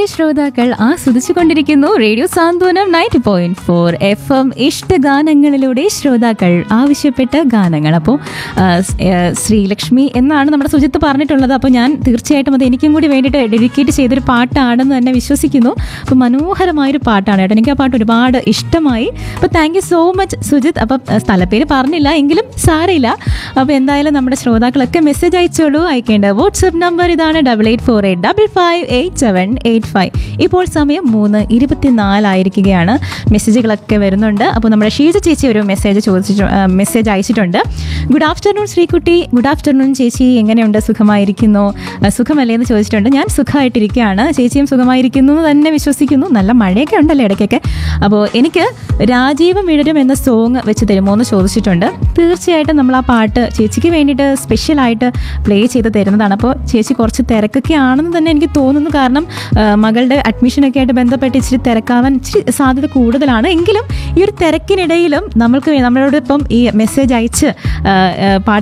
ശ്രോതാക്കൾ ആസ്വദിച്ചുകൊണ്ടിരിക്കുന്നു റേഡിയോ സാന്ത്വനം 90.4 FM ഇഷ്ടഗാനങ്ങളിലൂടെ ശ്രോതാക്കൾ ആവശ്യപ്പെട്ട ഗാനങ്ങൾ. അപ്പോൾ ശ്രീലക്ഷ്മി എന്നാണ് നമ്മുടെ സുജിത്ത് പറഞ്ഞിട്ടുള്ളത്. അപ്പോൾ ഞാൻ തീർച്ചയായിട്ടും അത് എനിക്കും കൂടി വേണ്ടിയിട്ട് ഡെഡിക്കേറ്റ് ചെയ്തൊരു പാട്ടാണെന്ന് തന്നെ വിശ്വസിക്കുന്നു. അപ്പോൾ മനോഹരമായൊരു പാട്ടാണ് കേട്ടോ. എനിക്ക് ആ പാട്ട് ഒരുപാട് ഇഷ്ടമായി. അപ്പോൾ thank you so much Sujith. അപ്പം സ്ഥലപ്പേര് പറഞ്ഞില്ല എങ്കിലും സാരയില്ല. അപ്പോൾ എന്തായാലും നമ്മുടെ ശ്രോതാക്കളൊക്കെ മെസ്സേജ് അയച്ചോളൂ. അയക്കേണ്ട വാട്സ്ആപ്പ് നമ്പർ ഇതാണ് 8848558785. ഇപ്പോൾ സമയം 3:24 ആയിരിക്കുകയാണ്. മെസ്സേജുകളൊക്കെ വരുന്നുണ്ട്. അപ്പോൾ നമ്മുടെ ഷീജ ചേച്ചി ഒരു മെസ്സേജ് അയച്ചിട്ടുണ്ട്. Good afternoon Sreekutty. Good afternoon ചേച്ചി, എങ്ങനെയുണ്ട്? സുഖമായിരിക്കുന്നു? സുഖമല്ലേ എന്ന് ചോദിച്ചിട്ടുണ്ട്. ഞാൻ സുഖമായിട്ടിരിക്കുകയാണ്. ചേച്ചിയും സുഖമായിരിക്കുന്നു എന്ന് തന്നെ വിശ്വസിക്കുന്നു. നല്ല മഴയൊക്കെ ഉണ്ടല്ലോ ഇടയ്ക്കൊക്കെ. അപ്പോൾ എനിക്ക് രാജീവം വിടരും എന്ന സോങ് വെച്ച് തരുമോ എന്ന് ചോദിച്ചിട്ടുണ്ട്. തീർച്ചയായിട്ടും നമ്മൾ ആ പാട്ട് ചേച്ചിക്ക് വേണ്ടിയിട്ട് സ്പെഷ്യലായിട്ട് പ്ലേ ചെയ്ത് തരുന്നതാണ്. അപ്പോൾ ചേച്ചി കുറച്ച് തിരക്കൊക്കെ ആണെന്ന് തന്നെ എനിക്ക് തോന്നുന്നു. കാരണം മകളുടെ അഡ്മിഷനൊക്കെ ആയിട്ട് ബന്ധപ്പെട്ട് ഇച്ചിരി തിരക്കാവാൻ ഇച്ചിരി സാധ്യത കൂടുതലാണ്. എങ്കിലും ഈ ഒരു തിരക്കിനിടയിലും നമ്മളോടൊപ്പം ഈ മെസ്സേജ് അയച്ച് പാട്ട്